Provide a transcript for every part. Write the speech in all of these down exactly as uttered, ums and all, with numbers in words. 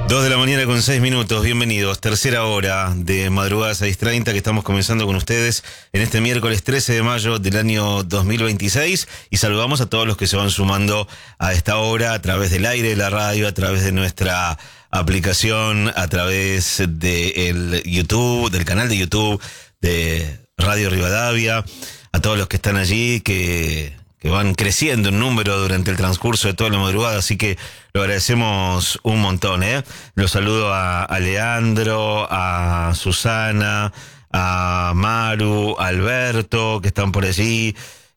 Dos de la mañana con seis minutos, bienvenidos, tercera hora de madrugada seis treinta que estamos comenzando con ustedes en este miércoles trece de mayo del año dos mil veintiséis y saludamos a todos los que se van sumando a esta hora a través del aire de la radio, a través de nuestra aplicación, a través del YouTube, del canal de YouTube de Radio Rivadavia, a todos los que están allí, que... que van creciendo en número durante el transcurso de toda la madrugada, así que lo agradecemos un montón, ¿eh? Los saludo a, a Leandro, a Susana, a Maru, a Alberto, que están por allí,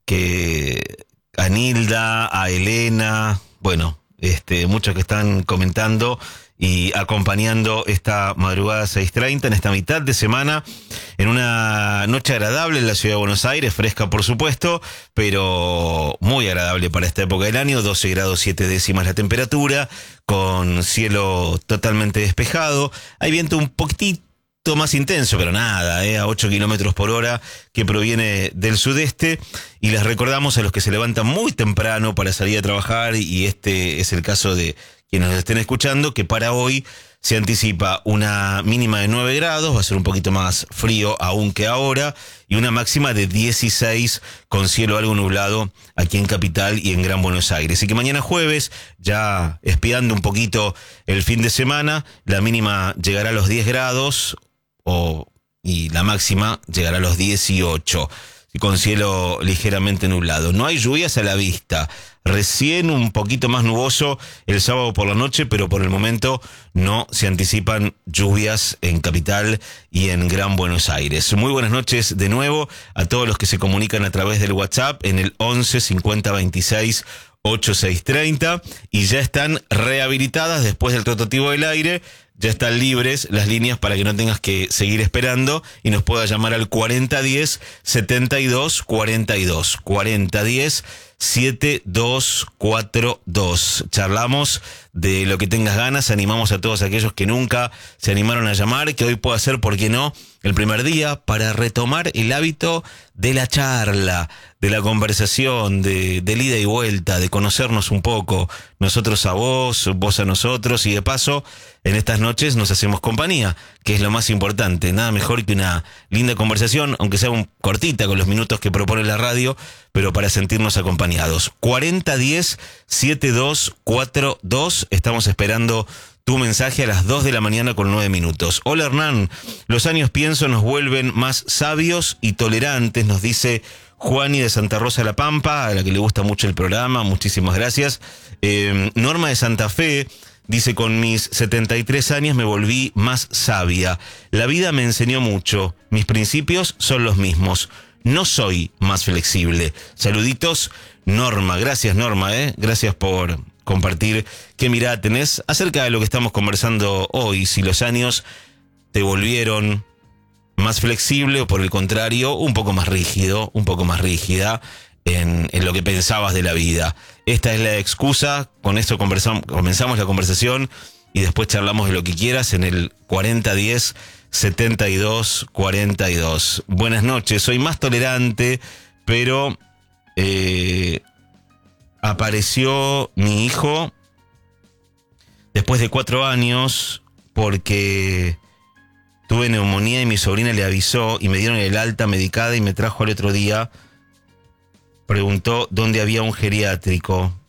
que a Nilda, a Elena, bueno, este, muchos que están comentando y acompañando esta madrugada seis treinta en esta mitad de semana, en una noche agradable en la ciudad de Buenos Aires, fresca por supuesto, pero muy agradable para esta época del año, doce grados siete décimas la temperatura, con cielo totalmente despejado, hay viento un poquitito más intenso, pero nada, eh, a ocho kilómetros por hora, que proviene del sudeste, y les recordamos a los que se levantan muy temprano para salir a trabajar, y este es el caso de quienes nos estén escuchando, que para hoy se anticipa una mínima de nueve grados, va a ser un poquito más frío aún que ahora, y una máxima de dieciséis con cielo algo nublado aquí en Capital y en Gran Buenos Aires. Y que mañana jueves, ya espiando un poquito el fin de semana, la mínima llegará a los diez grados o, y la máxima llegará a los dieciocho. Con cielo ligeramente nublado. No hay lluvias a la vista. Recién un poquito más nuboso el sábado por la noche, pero por el momento no se anticipan lluvias en Capital y en Gran Buenos Aires. Muy buenas noches de nuevo a todos los que se comunican a través del WhatsApp en el once cincuenta veintiséis ochenta y seis treinta y ya están rehabilitadas después del rotativo del aire. Ya están libres las líneas para que no tengas que seguir esperando y nos puedas llamar al cuarenta diez setenta y dos cuarenta y dos. cuarenta diez setenta y dos cuarenta y dos. Charlamos de lo que tengas ganas, animamos a todos aquellos que nunca se animaron a llamar, que hoy pueda ser, ¿por qué no?, el primer día para retomar el hábito de la charla, de la conversación, de, de ida y vuelta, de conocernos un poco, nosotros a vos, vos a nosotros, y de paso, en estas noches nos hacemos compañía, que es lo más importante. Nada mejor que una linda conversación, aunque sea un cortita con los minutos que propone la radio, pero para sentirnos acompañados. cuarenta diez setenta y dos cuarenta y dos, estamos esperando tu mensaje a las dos de la mañana con nueve minutos. Hola Hernán, los años pienso nos vuelven más sabios y tolerantes, nos dice Juani de Santa Rosa La Pampa, a la que le gusta mucho el programa, muchísimas gracias. Eh, Norma de Santa Fe dice, con mis setenta y tres años me volví más sabia. La vida me enseñó mucho, mis principios son los mismos. No soy más flexible. Saluditos, Norma. Gracias, Norma, ¿eh? Gracias por compartir qué mirada tenés acerca de lo que estamos conversando hoy. Si los años te volvieron más flexible o, por el contrario, un poco más rígido, un poco más rígida en, en lo que pensabas de la vida. Esta es la excusa. Con esto conversamos, comenzamos la conversación y después charlamos de lo que quieras en el cuarenta diez setenta y dos cuarenta y dos. Buenas noches, soy más tolerante, pero eh, apareció mi hijo después de cuatro años porque tuve neumonía y mi sobrina le avisó y me dieron el alta medicada y me trajo al otro día. Preguntó dónde había un geriátrico.